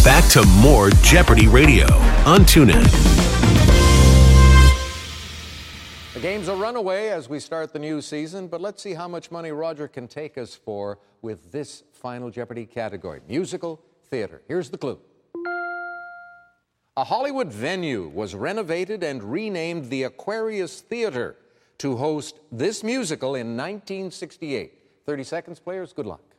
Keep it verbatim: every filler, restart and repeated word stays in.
back to more Jeopardy Radio on TuneIn. The game's a runaway as we start the new season, but let's see how much money Roger can take us for with this final Jeopardy category, musical theater. Here's the clue. A Hollywood venue was renovated and renamed the Aquarius Theater to host this musical in nineteen sixty-eight. thirty seconds, players. Good luck.